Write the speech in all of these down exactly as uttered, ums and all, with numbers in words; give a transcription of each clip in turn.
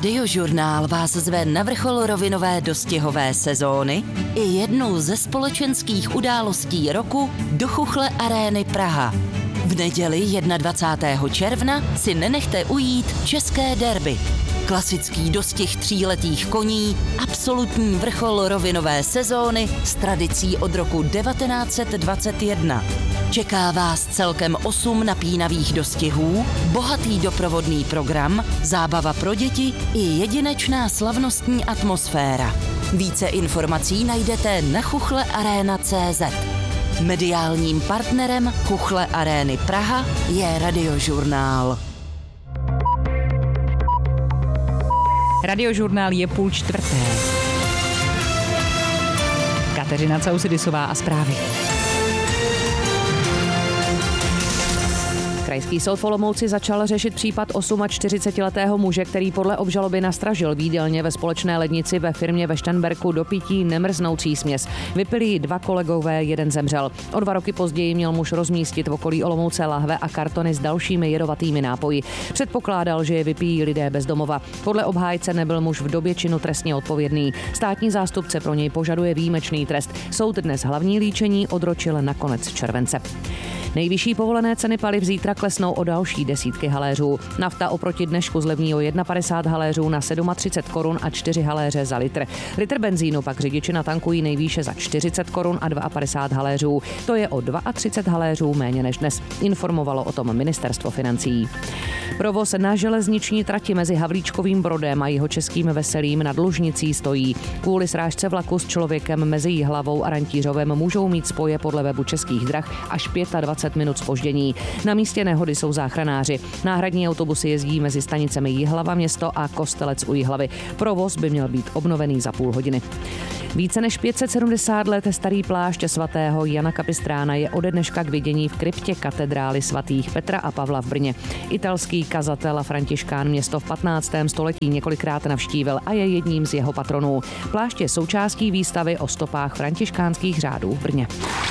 Radiožurnál vás zve na vrchol rovinové dostihové sezóny i jednu ze společenských událostí roku do Chuchle Arény Praha. V neděli dvacátého prvního června si nenechte ujít české derby. Klasický dostih tříletých koní, absolutní vrchol rovinové sezóny s tradicí od roku devatenáct set dvacet jedna. Čeká vás celkem osm napínavých dostihů, bohatý doprovodný program, zábava pro děti i jedinečná slavnostní atmosféra. Více informací najdete na chuchle arena tečka cé zet. Mediálním partnerem Chuchle Arény Praha je Radiožurnál. Radiožurnál je půl čtvrté. Kateřina Causidisová a zprávy. Krajský soud v Olomouci začal řešit případ čtyřicetiosmiletého muže, který podle obžaloby nastražil v jídelně ve společné lednici ve firmě ve Šternberku do pití nemrznoucí směs. Vypili ji dva kolegové, jeden zemřel. O dva roky později měl muž rozmístit v okolí Olomouce lahve a kartony s dalšími jedovatými nápoji. Předpokládal, že je vypijí lidé bez domova. Podle obhájce nebyl muž v době činu trestně odpovědný. Státní zástupce pro něj požaduje výjimečný trest. Soud dnes hlavní líčení odročil na konec července. Nejvyšší povolené ceny paliv zítra klesnou o další desítky haléřů. Nafta oproti dnešku zlevní o padesát jedna haléřů na třicet sedm korun a čtyři haléře za litr. Litr benzínu pak řidiči natankují nejvýše za čtyřicet korun a padesát dva haléřů. To je o třicet dva haléřů méně než dnes, informovalo o tom ministerstvo financí. Provoz na železniční trati mezi Havlíčkovým Brodem a Jihočeským Veselým nad Lužnicí stojí. Kvůli srážce vlaku s člověkem mezi Jihlavou a Rantířovem můžou mít spoje podle webu Českých drah až dvacet pět minut zpoždění. Na místě nehody jsou záchranáři. Náhradní autobusy jezdí mezi stanicemi Jihlava město a Kostelec u Jihlavy. Provoz by měl být obnovený za půl hodiny. Více než pět set sedmdesát let starý plášť svatého Jana Kapistrána je ode dneška k vidění v kryptě katedrály svatých Petra a Pavla v Brně. Italský kazatel a františkán město v patnáctém století několikrát navštívil a je jedním z jeho patronů. Plášť je součástí výstavy o stopách františkánských řádů v Brně.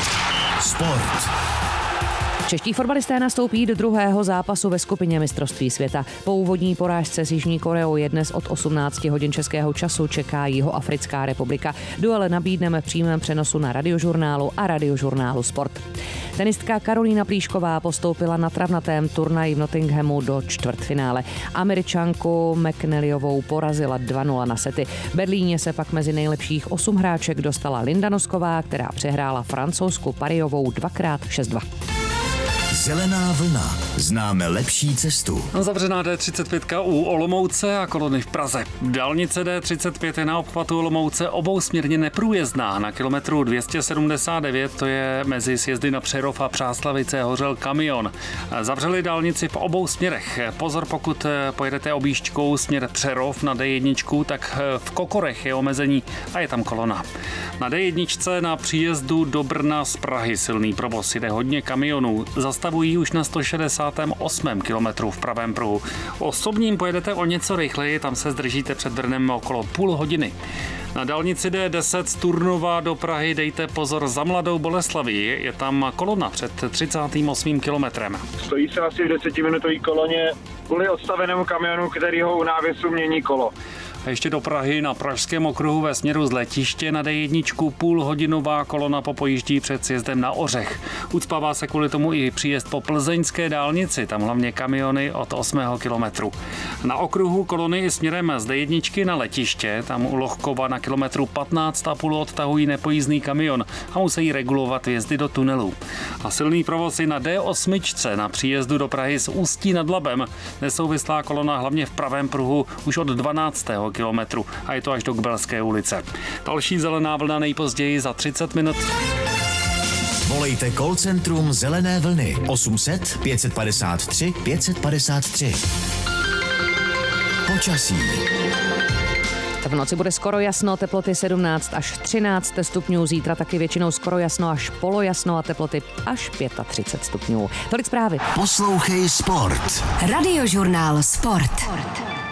Sport. Čeští fotbalisté nastoupí do druhého zápasu ve skupině mistrovství světa. Po úvodní porážce s Jižní Koreou je dnes od osmnácti hodin českého času čeká Jihoafrická republika. Duel nabídneme v přímém přenosu na Radiožurnálu a Radiožurnálu Sport. Tenistka Karolína Plíšková postoupila na travnatém turnaji v Nottinghamu do čtvrtfinále. Američanku McNallyovou porazila dva nula na sety. V Berlíně se pak mezi nejlepších osm hráček dostala Linda Nosková, která přehrála Francouzsku Parijovou dvakrát šest dva. Zelená vlna. Známe lepší cestu. Zavřená D třicet pět u Olomouce a kolony v Praze. Dálnice D třicet pět je na obchvatu Olomouce obousměrně neprůjezdná. Na kilometru dvě stě sedmdesát devět, to je mezi sjezdy na Přerov a Přáslavice, hořel kamion. Zavřeli dálnici v obou směrech. Pozor, pokud pojedete objížďkou směr Přerov na D jedna, tak v Kokorech je omezení a je tam kolona. Na D jedna na příjezdu do Brna z Prahy silný provoz, jde hodně kamionů. Zastavují už na sto šedesátém osmém kilometru v pravém pruhu. Osobním pojedete o něco rychleji, tam se zdržíte před Brnem okolo půl hodiny. Na dálnici D deset z Turnova do Prahy dejte pozor za Mladou Boleslaví, je tam kolona před třicátým osmým kilometrem. Stojí se asi v desetiminutové koloně kvůli odstavenému kamionu, kterýho u návěsu mění kolo. A ještě do Prahy na Pražském okruhu ve směru z letiště na D jedna půlhodinová kolona popojíždí před sjezdem na Ořech. Ucpává se kvůli tomu i příjezd po plzeňské dálnici, tam hlavně kamiony od osmého kilometru. Na okruhu kolony i směrem z D jedna na letiště, tam u Lohkova na kilometru patnáct a půl odtahují nepojízdný kamion a musí regulovat vjezdy do tunelů. A silný provoz i na D osm na příjezdu do Prahy z Ústí nad Labem. Nesouvislá kolona hlavně v pravém pruhu už od dvanáctého kilometru a je to až do Kbelské ulice. Další zelená vlna nejpozději za třicet minut. Volejte call centrum Zelené vlny osm set pět padesát tři pět padesát tři. Počasí. V noci bude skoro jasno, teploty sedmnáct až třináct stupňů, zítra taky většinou skoro jasno až polojasno a teploty až třicet pět stupňů. Tolik zprávy. Poslouchej Sport. Radiožurnál Sport.